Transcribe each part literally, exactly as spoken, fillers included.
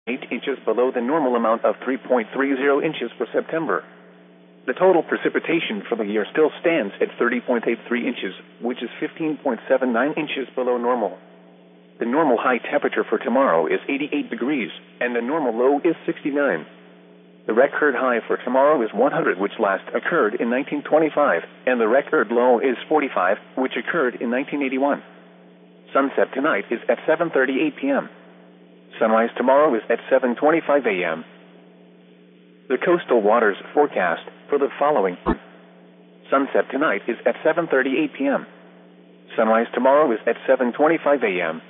eight inches below the normal amount of three point three zero inches for September. The total precipitation for the year still stands at thirty point eight three inches, which is fifteen point seven nine inches below normal. The normal high temperature for tomorrow is eighty-eight degrees, and the normal low is sixty-nine. The record high for tomorrow is one hundred, which last occurred in nineteen twenty-five, and the record low is forty-five, which occurred in nineteen eighty-one. Sunset tonight is at seven thirty-eight p m Sunrise tomorrow is at seven twenty-five a m The coastal waters forecast for the following. Sunset tonight is at seven thirty-eight p m Sunrise tomorrow is at seven twenty-five a m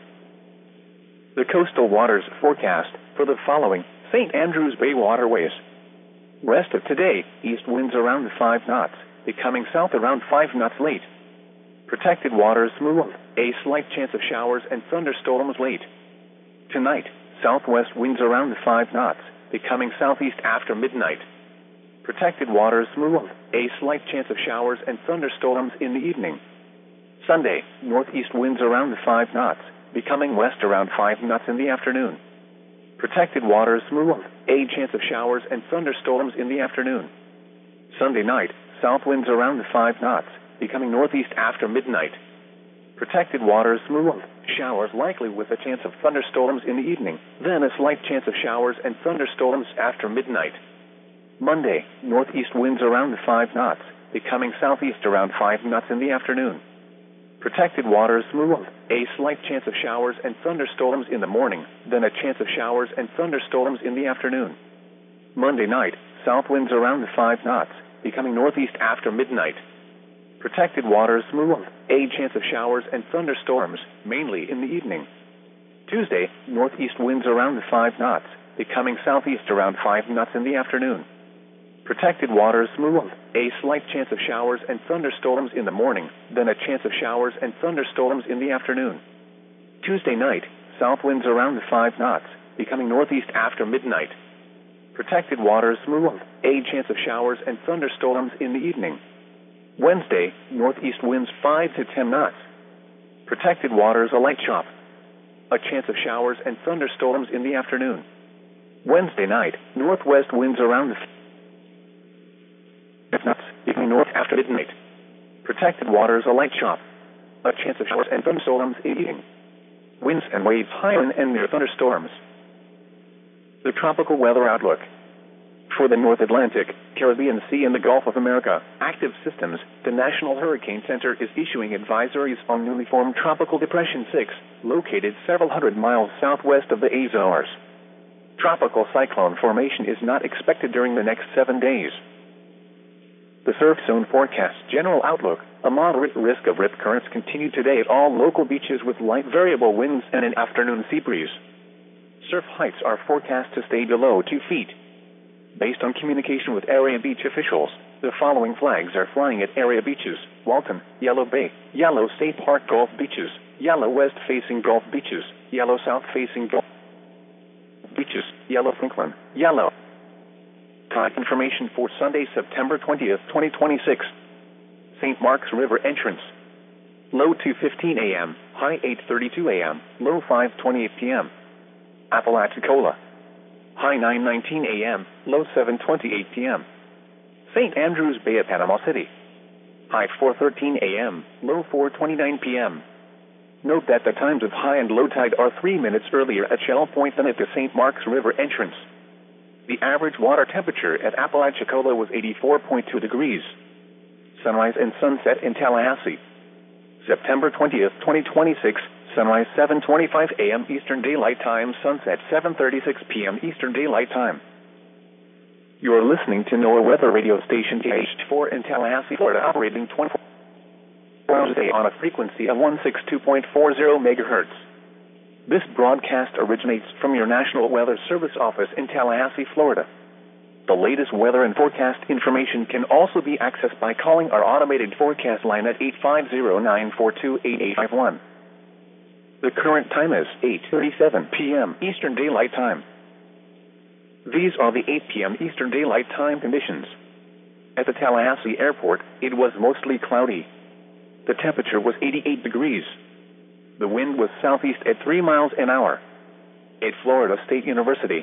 The coastal waters forecast for the following. Saint Andrews Bay waterways. Rest of today, east winds around five knots, becoming south around five knots late. Protected waters smooth, a slight chance of showers and thunderstorms late. Tonight, southwest winds around five knots, becoming southeast after midnight. Protected waters smooth, a slight chance of showers and thunderstorms in the evening. Sunday, northeast winds around five knots, becoming west around five knots in the afternoon. Protected waters smooth, a chance of showers and thunderstorms in the afternoon. Sunday night, south winds around five knots, becoming northeast after midnight. Protected waters smooth, showers likely with a chance of thunderstorms in the evening, then a slight chance of showers and thunderstorms after midnight. Monday, northeast winds around five knots, becoming southeast around five knots in the afternoon. Protected waters smooth, a slight chance of showers and thunderstorms in the morning, then a chance of showers and thunderstorms in the afternoon. Monday night, south winds around five knots, becoming northeast after midnight. Protected waters smooth, a chance of showers and thunderstorms, mainly in the evening. Tuesday, northeast winds around five knots, becoming southeast around five knots in the afternoon. Protected waters smooth, a slight chance of showers and thunderstorms in the morning, then a chance of showers and thunderstorms in the afternoon. Tuesday night, south winds around five knots, becoming northeast after midnight. Protected waters smooth, a chance of showers and thunderstorms in the evening. Wednesday, northeast winds five to ten knots. Protected waters a light chop. A chance of showers and thunderstorms in the afternoon. Wednesday night, northwest winds around knots, becoming north after midnight. Protected waters a light chop. A chance of showers and thunderstorms in the evening. Winds and waves high and near thunderstorms. The tropical weather outlook. For the North Atlantic, Caribbean Sea and the Gulf of America, active systems, the National Hurricane Center is issuing advisories on newly formed Tropical Depression six, located several hundred miles southwest of the Azores. Tropical cyclone formation is not expected during the next seven days. The surf zone forecasts general outlook. A moderate risk of rip currents continue today at all local beaches with light variable winds and an afternoon sea breeze. Surf heights are forecast to stay below two feet. Based on communication with area beach officials, the following flags are flying at area beaches: Walton, Yellow Bay, Yellow State Park Gulf Beaches, Yellow West-facing Gulf Beaches, Yellow South-facing Gulf Beaches, Yellow Franklin, Yellow. Tide information for Sunday, September twentieth, twenty twenty-six. Saint Mark's River entrance. Low two fifteen a m, high eight thirty-two a m, low five twenty-eight p m Apalachicola. High nine nineteen a m, low seven twenty-eight p m Saint Andrews Bay at Panama City. High four thirteen a m, low four twenty-nine p m Note that the times of high and low tide are three minutes earlier at Shell Point than at the Saint Mark's River entrance. The average water temperature at Apalachicola was eighty-four point two degrees. Sunrise and sunset in Tallahassee. September twentieth, twenty twenty-six, sunrise seven twenty-five a m Eastern Daylight Time, sunset seven thirty-six p m Eastern Daylight Time. You are listening to NOAA Weather Radio Station K H four in Tallahassee, Florida, operating twenty-four hours a day on a frequency of one sixty-two point four zero megahertz. This broadcast originates from your National Weather Service office in Tallahassee, Florida. The latest weather and forecast information can also be accessed by calling our automated forecast line at eight five zero, nine four two, eight eight five one. The current time is eight thirty-seven p m Eastern Daylight Time. These are the eight p m Eastern Daylight Time conditions. At the Tallahassee Airport, it was mostly cloudy. The temperature was eighty-eight degrees. The wind was southeast at three miles an hour. At Florida State University,